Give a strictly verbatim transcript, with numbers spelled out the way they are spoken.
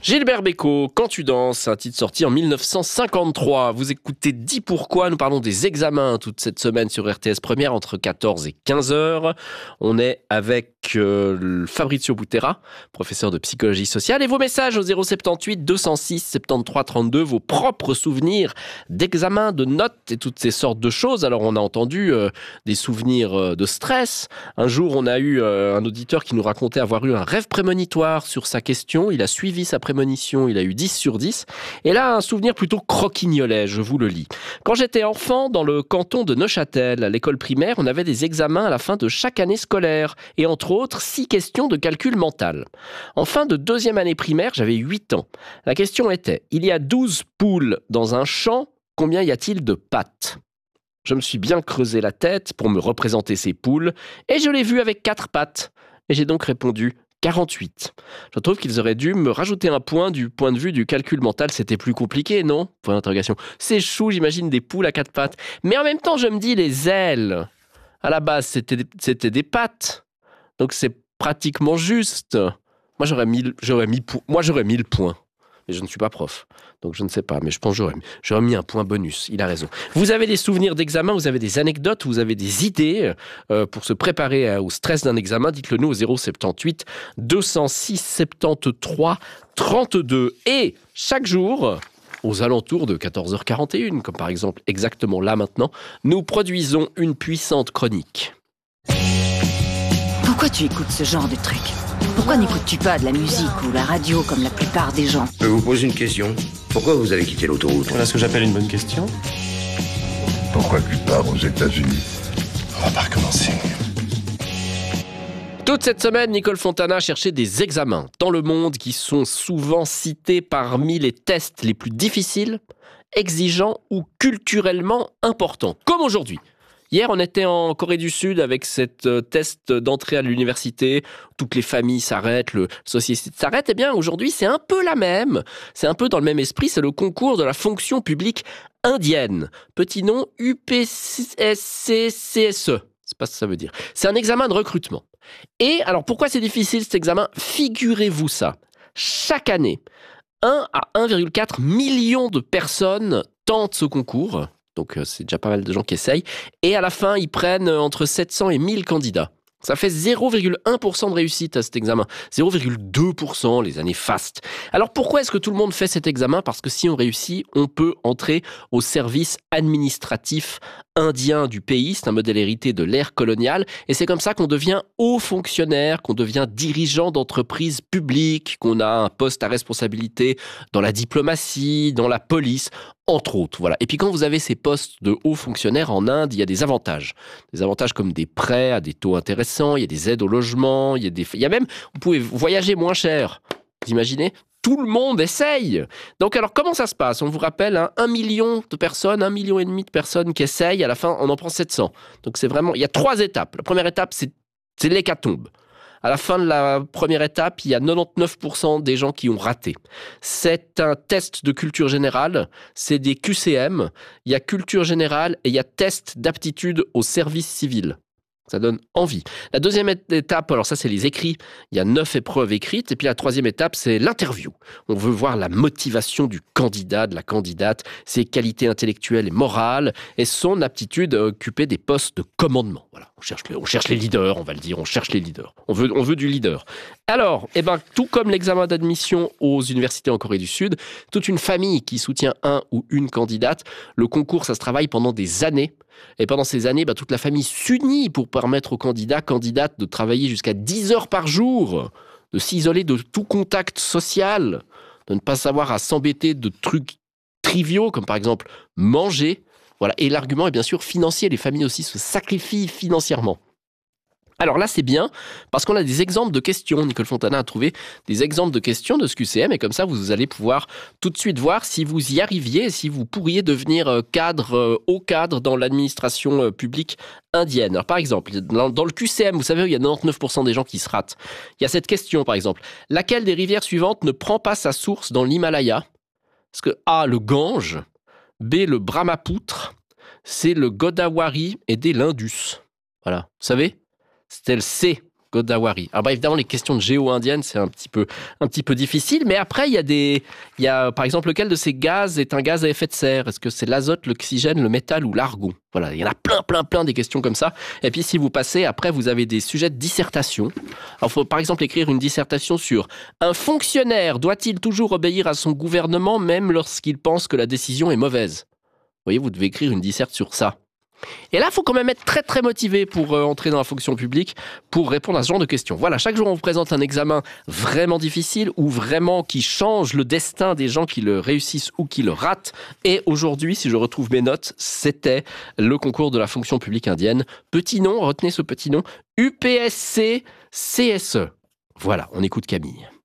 Gilbert Bécaud, Quand tu danses, un titre sorti en mille neuf cent cinquante-trois. Vous écoutez Dis pourquoi, nous parlons des examens toute cette semaine sur R T S Première entre quatorze et quinze heures. On est avec euh, Fabrizio Butera, professeur de psychologie sociale, et vos messages au zéro soixante-dix-huit deux cent six soixante-treize trente-deux, vos propres souvenirs d'examens, de notes et toutes ces sortes de choses. Alors on a entendu euh, des souvenirs euh, de stress. Un jour on a eu euh, un auditeur qui nous racontait avoir eu un rêve prémonitoire sur sa question. Il a suivi sa prémonition, il a eu dix sur dix. Et là, un souvenir plutôt croquignolet, je vous le lis. Quand j'étais enfant, dans le canton de Neuchâtel, à l'école primaire, on avait des examens à la fin de chaque année scolaire. Et entre autres, six questions de calcul mental. En fin de deuxième année primaire, j'avais huit ans. La question était, il y a douze poules dans un champ, combien y a-t-il de pattes ? Je me suis bien creusé la tête pour me représenter ces poules, et je l'ai vu avec quatre pattes. Et j'ai donc répondu quarante-huit. Je trouve qu'ils auraient dû me rajouter un point du point de vue du calcul mental. C'était plus compliqué, non ? Point d'interrogation. C'est chou, j'imagine des poules à quatre pattes. Mais en même temps, je me dis, les ailes, à la base, c'était, c'était des pattes. Donc c'est pratiquement juste. Moi, j'aurais mis, j'aurais mis, moi, j'aurais mis le point. Mais je ne suis pas prof, donc je ne sais pas. Mais je pense que j'aurais, j'aurais mis un point bonus. Il a raison. Vous avez des souvenirs d'examen, vous avez des anecdotes, vous avez des idées euh, pour se préparer à, au stress d'un examen. Dites-le nous au zéro soixante-dix-huit deux cent six soixante-treize trente-deux. Et chaque jour, aux alentours de quatorze heures quarante et une, comme par exemple exactement là maintenant, nous produisons une puissante chronique. Pourquoi tu écoutes ce genre de truc ? Pourquoi n'écoutes-tu pas de la musique ou la radio comme la plupart des gens ? Je vous pose une question. Pourquoi vous avez quitté l'autoroute ? Voilà ce que j'appelle une bonne question. Pourquoi tu pars aux États-Unis ? On va pas recommencer. Toute cette semaine, Nicole Fontana a cherché des examens dans le monde qui sont souvent cités parmi les tests les plus difficiles, exigeants ou culturellement importants, comme aujourd'hui. Hier, on était en Corée du Sud avec cette euh, test d'entrée à l'université. Toutes les familles s'arrêtent, le société s'arrête. Eh bien, aujourd'hui, c'est un peu la même. C'est un peu dans le même esprit. C'est le concours de la fonction publique indienne. Petit nom, U P S C C S E. C'est pas ce que ça veut dire. C'est un examen de recrutement. Et alors, pourquoi c'est difficile cet examen ? Figurez-vous ça. Chaque année, un à un virgule quatre million de personnes tentent ce concours. Donc, c'est déjà pas mal de gens qui essayent. Et à la fin, ils prennent entre sept cents et mille candidats. Ça fait zéro virgule un pour cent de réussite à cet examen. zéro virgule deux pour cent les années fastes. Alors, pourquoi est-ce que tout le monde fait cet examen ? Parce que si on réussit, on peut entrer au service administratif indien du pays. C'est un modèle hérité de l'ère coloniale. Et c'est comme ça qu'on devient haut fonctionnaire, qu'on devient dirigeant d'entreprise publique, qu'on a un poste à responsabilité dans la diplomatie, dans la police, entre autres. Voilà. Et puis quand vous avez ces postes de hauts fonctionnaires en Inde, il y a des avantages. Des avantages comme des prêts à des taux intéressants, il y a des aides au logement, il y a, des... il y a même, vous pouvez voyager moins cher. Vous imaginez ? Tout le monde essaye. Donc alors comment ça se passe ? On vous rappelle, hein, un million de personnes, un million et demi de personnes qui essayent. À la fin, on en prend sept cents. Donc c'est vraiment, il y a trois étapes. La première étape, c'est, c'est l'hécatombe. À la fin de la première étape, il y a quatre-vingt-dix-neuf pour cent des gens qui ont raté. C'est un test de culture générale, c'est des Q C M. Il y a culture générale et il y a test d'aptitude au service civil. Ça donne envie. La deuxième étape, alors ça c'est les écrits, il y a neuf épreuves écrites. Et puis la troisième étape, c'est l'interview. On veut voir la motivation du candidat, de la candidate, ses qualités intellectuelles et morales, et son aptitude à occuper des postes de commandement. Voilà, on cherche, on cherche les leaders, on va le dire, on cherche les leaders. On veut, on veut du leader. Alors, eh ben, tout comme l'examen d'admission aux universités en Corée du Sud, toute une famille qui soutient un ou une candidate, le concours, ça se travaille pendant des années. Et pendant ces années, bah, toute la famille s'unit pour permettre aux candidats, candidates de travailler jusqu'à dix heures par jour, de s'isoler de tout contact social, de ne pas savoir à s'embêter de trucs triviaux, comme par exemple manger. Voilà. Et l'argument est bien sûr financier. Les familles aussi se sacrifient financièrement. Alors là, c'est bien, parce qu'on a des exemples de questions. Nicole Fontana a trouvé des exemples de questions de ce Q C M, et comme ça, vous allez pouvoir tout de suite voir si vous y arriviez, si vous pourriez devenir cadre, haut cadre dans l'administration publique indienne. Alors par exemple, dans le Q C M, vous savez, il y a quatre-vingt-dix-neuf pour cent des gens qui se ratent. Il y a cette question, par exemple. Laquelle des rivières suivantes ne prend pas sa source dans l'Himalaya ? Est-ce que A, le Gange, B, le Brahmapoutre, C, le Godavari, et D, l'Indus ? Voilà, vous savez ? C'était le C. Godavari. Alors bah, évidemment, les questions de géo indienne, c'est un petit peu, un petit peu difficile. Mais après, il y a des, il y a par exemple lequel de ces gaz est un gaz à effet de serre ? Est-ce que c'est l'azote, l'oxygène, le métal ou l'argon ? Voilà, il y en a plein, plein, plein des questions comme ça. Et puis si vous passez, après, vous avez des sujets de dissertation. Alors, il faut par exemple écrire une dissertation sur un fonctionnaire doit-il toujours obéir à son gouvernement même lorsqu'il pense que la décision est mauvaise ? Vous voyez, vous devez écrire une disserte sur ça. Et là, il faut quand même être très très motivé pour euh, entrer dans la fonction publique, pour répondre à ce genre de questions. Voilà, chaque jour on vous présente un examen vraiment difficile ou vraiment qui change le destin des gens qui le réussissent ou qui le ratent. Et aujourd'hui, si je retrouve mes notes, c'était le concours de la fonction publique indienne. Petit nom, retenez ce petit nom, U P S C C S E. Voilà, on écoute Camille.